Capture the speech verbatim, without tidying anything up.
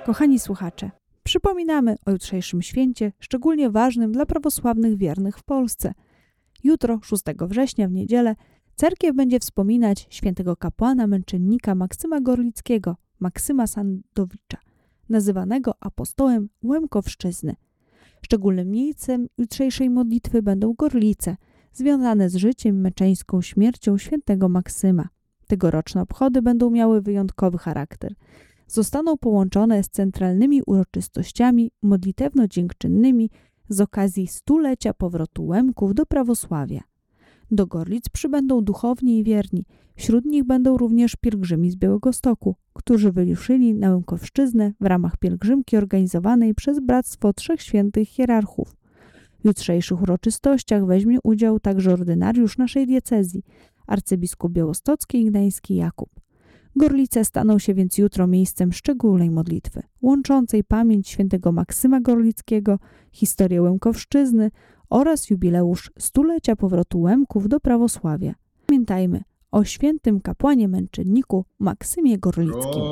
Kochani słuchacze, przypominamy o jutrzejszym święcie, szczególnie ważnym dla prawosławnych wiernych w Polsce. Jutro, szóstego września, w niedzielę, cerkiew będzie wspominać świętego kapłana, męczennika Maksyma Gorlickiego, Maksyma Sandowicza, nazywanego apostołem Łemkowszczyzny. Szczególnym miejscem jutrzejszej modlitwy będą Gorlice, związane z życiem, męczeńską śmiercią świętego Maksyma. Tegoroczne obchody będą miały wyjątkowy charakter. Zostaną połączone z centralnymi uroczystościami modlitewno-dziękczynnymi z okazji stulecia powrotu Łemków do prawosławia. Do Gorlic przybędą duchowni i wierni. Wśród nich będą również pielgrzymi z Białegostoku, którzy wyruszyli na Łemkowszczyznę w ramach pielgrzymki organizowanej przez Bractwo Trzech Świętych Hierarchów. W jutrzejszych uroczystościach weźmie udział także ordynariusz naszej diecezji, arcybiskup białostocki i gdański Jakub. Gorlice staną się więc jutro miejscem szczególnej modlitwy, łączącej pamięć świętego Maksyma Gorlickiego, historię Łemkowszczyzny oraz jubileusz stulecia powrotu Łemków do prawosławia. Pamiętajmy o świętym kapłanie męczenniku Maksymie Gorlickim.